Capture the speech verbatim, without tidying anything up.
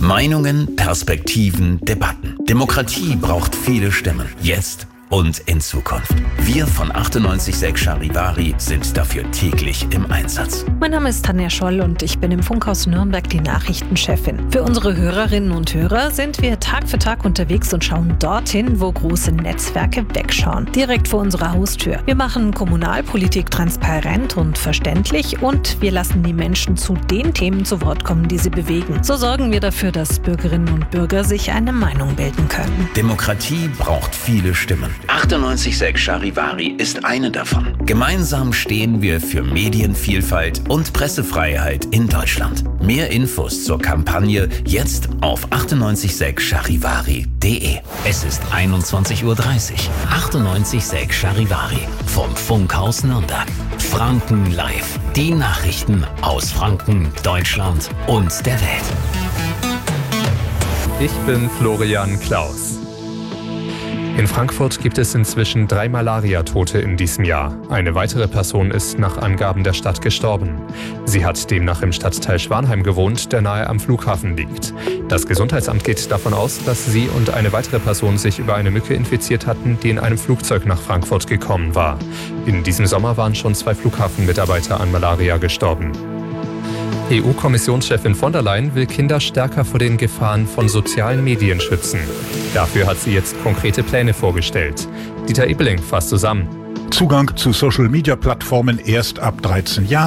Meinungen, Perspektiven, Debatten. Demokratie braucht viele Stimmen. Jetzt und in Zukunft. Wir von achtundneunzig Komma sechs Charivari sind dafür täglich im Einsatz. Mein Name ist Tanja Scholl und ich bin im Funkhaus Nürnberg die Nachrichtenchefin. Für unsere Hörerinnen und Hörer sind wir Tag für Tag unterwegs und schauen dorthin, wo große Netzwerke wegschauen. Direkt vor unserer Haustür. Wir machen Kommunalpolitik transparent und verständlich und wir lassen die Menschen zu den Themen zu Wort kommen, die sie bewegen. So sorgen wir dafür, dass Bürgerinnen und Bürger sich eine Meinung bilden können. Demokratie braucht viele Stimmen. achtundneunzig Komma sechs Charivari ist eine davon. Gemeinsam stehen wir für Medienvielfalt und Pressefreiheit in Deutschland. Mehr Infos zur Kampagne jetzt auf achtundneunzig Komma sechs charivari punkt de. Es ist einundzwanzig Uhr dreißig. achtundneunzig Komma sechs Charivari vom Funkhaus Nürnberg. Franken live. Die Nachrichten aus Franken, Deutschland und der Welt. Ich bin Florian Klaus. In Frankfurt gibt es inzwischen drei Malaria-Tote in diesem Jahr. Eine weitere Person ist nach Angaben der Stadt gestorben. Sie hat demnach im Stadtteil Schwanheim gewohnt, der nahe am Flughafen liegt. Das Gesundheitsamt geht davon aus, dass sie und eine weitere Person sich über eine Mücke infiziert hatten, die in einem Flugzeug nach Frankfurt gekommen war. In diesem Sommer waren schon zwei Flughafenmitarbeiter an Malaria gestorben. E U-Kommissionschefin von der Leyen will Kinder stärker vor den Gefahren von sozialen Medien schützen. Dafür hat sie jetzt konkrete Pläne vorgestellt. Dieter Ebeling fasst zusammen. Zugang zu Social-Media-Plattformen erst ab dreizehn Jahren.